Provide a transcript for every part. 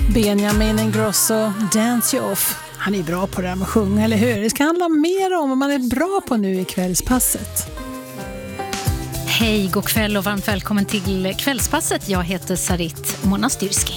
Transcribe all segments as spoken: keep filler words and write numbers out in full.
Benjamin Ingrosso, Dance You Off. Han är bra på det här med att sjunga, eller hur? Det ska handla mer om vad man är bra på nu i kvällspasset. Hej, god kväll och varmt välkommen till kvällspasset. Jag heter Sarit Monastyrski.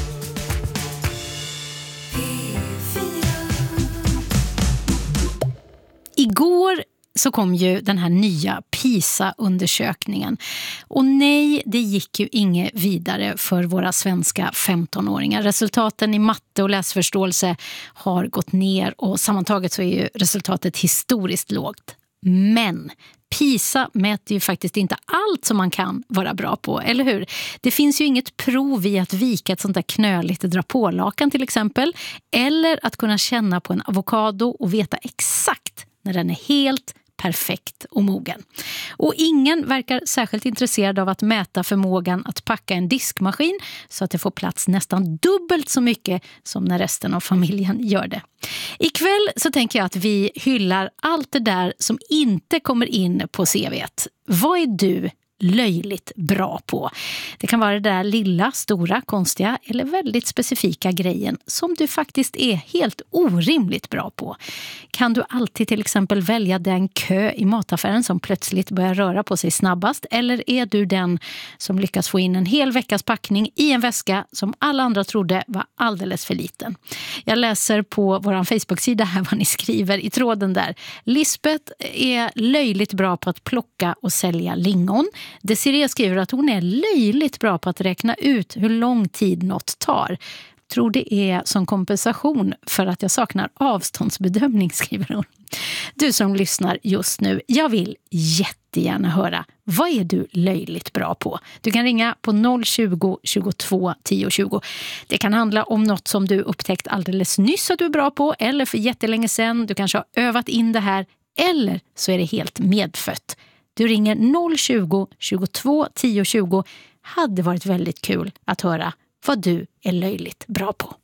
Igår så kom ju den här nya PISA-undersökningen. Och nej, det gick ju inget vidare för våra svenska femtonåringar. Resultaten i matte och läsförståelse har gått ner och sammantaget så är ju resultatet historiskt lågt. Men PISA mäter ju faktiskt inte allt som man kan vara bra på, eller hur? Det finns ju inget prov i att vika ett sånt där knöligt drapålakan till exempel. Eller att kunna känna på en avokado och veta exakt när den är helt perfekt och mogen. Och ingen verkar särskilt intresserad av att mäta förmågan att packa en diskmaskin så att det får plats nästan dubbelt så mycket som när resten av familjen gör det. Ikväll så tänker jag att vi hyllar allt det där som inte kommer in på C V:t. Vad är du löjligt bra på? Det kan vara det där lilla, stora, konstiga eller väldigt specifika grejen som du faktiskt är helt orimligt bra på. Kan du alltid till exempel välja den kö i mataffären som plötsligt börjar röra på sig snabbast, eller är du den som lyckas få in en hel veckas packning i en väska som alla andra trodde var alldeles för liten? Jag läser på vår Facebook-sida här vad ni skriver i tråden där. Lisbeth är löjligt bra på att plocka och sälja lingon. Desiree skriver att hon är löjligt bra på att räkna ut hur lång tid något tar. Tror det är som kompensation för att jag saknar avståndsbedömning, skriver hon. Du som lyssnar just nu, jag vill jättegärna höra, vad är du löjligt bra på? Du kan ringa på noll tjugo, tjugotvå, tio tjugo. Det kan handla om något som du upptäckt alldeles nyss att du är bra på, eller för jättelänge sedan. Du kanske har övat in det här, eller så är det helt medfött. Du ringer noll tjugo, tjugotvå, tio tjugo. Hade varit väldigt kul att höra vad du är löjligt bra på.